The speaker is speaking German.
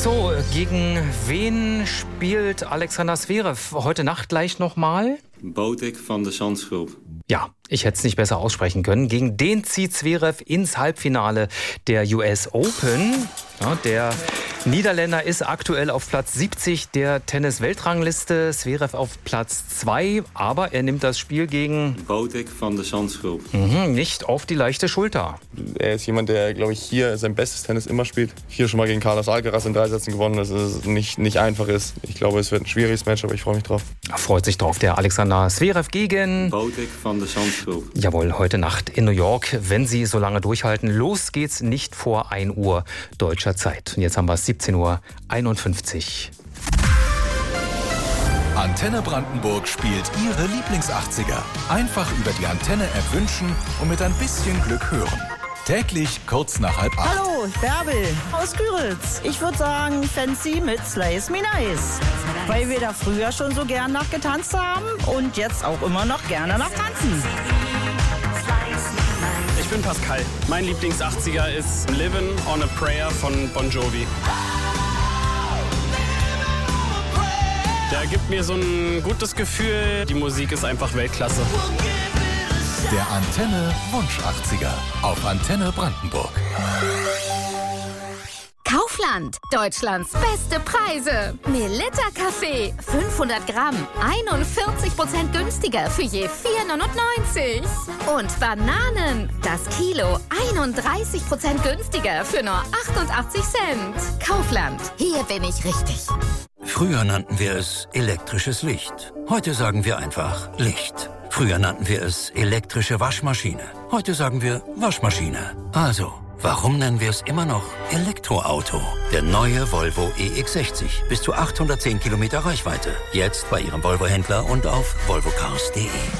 So, gegen wen spielt Alexander Zverev heute Nacht gleich nochmal? Botic van de Zandschulp. Ja, ich hätte es nicht besser aussprechen können. Gegen den zieht Zverev ins Halbfinale der US Open. Ja, der Niederländer ist aktuell auf Platz 70 der Tennis-Weltrangliste. Zverev auf Platz 2, aber er nimmt das Spiel gegen Botic van de Zandschulp. Nicht auf die leichte Schulter. Er ist jemand, der, glaube ich, hier sein bestes Tennis immer spielt. Hier schon mal gegen Carlos Alcaraz in 3 Sätzen gewonnen, dass es nicht einfach ist. Ich glaube, es wird ein schwieriges Match, aber ich freue mich drauf. Er freut sich drauf, der Alexander Zverev gegen Botic van de Zandschulp. Jawohl, heute Nacht in New York, wenn Sie so lange durchhalten. Los geht's nicht vor 1 Uhr deutscher Zeit. Und jetzt haben wir es 17:51 Uhr. Antenne Brandenburg spielt Ihre Lieblings-80er. Einfach über die Antenne-App wünschen und mit ein bisschen Glück hören. Täglich kurz nach 7:30. Hallo, Bärbel aus Küritz. Ich würde sagen Fancy mit Slice Me Nice. Weil wir da früher schon so gern nachgetanzt haben und jetzt auch immer noch gerne nachtanzen. Ich bin Pascal. Mein Lieblings-80er ist Livin' on a Prayer von Bon Jovi. Der gibt mir so ein gutes Gefühl. Die Musik ist einfach Weltklasse. Der Antenne Wunsch 80er auf Antenne Brandenburg. Kaufland, Deutschlands beste Preise. Melitta Kaffee, 500 Gramm, 41% günstiger für je 4,99. Und Bananen, das Kilo, 31% günstiger für nur 88 Cent. Kaufland, hier bin ich richtig. Früher nannten wir es elektrisches Licht. Heute sagen wir einfach Licht. Früher nannten wir es elektrische Waschmaschine. Heute sagen wir Waschmaschine. Also, warum nennen wir es immer noch Elektroauto? Der neue Volvo EX60. Bis zu 810 Kilometer Reichweite. Jetzt bei Ihrem Volvo-Händler und auf volvocars.de.